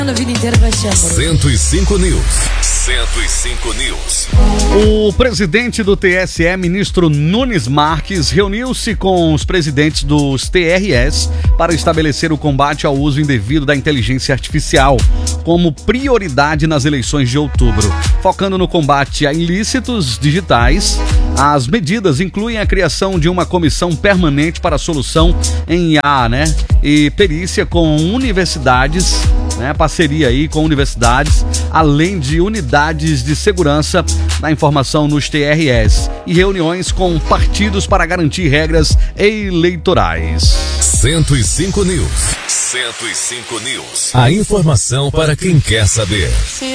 A vida inteira vai ser amor. 105 News. 105 News. O presidente do TSE, ministro Nunes Marques, reuniu-se com os presidentes dos TRS para estabelecer o combate ao uso indevido da inteligência artificial como prioridade nas eleições de outubro. Focando no combate a ilícitos digitais, as medidas incluem a criação de uma comissão permanente para a solução em IA, e perícia com universidades, parceria aí com universidades, além de unidades de segurança da informação nos TRS e reuniões com partidos para garantir regras eleitorais. 105 News. 105 News. A informação para quem quer saber.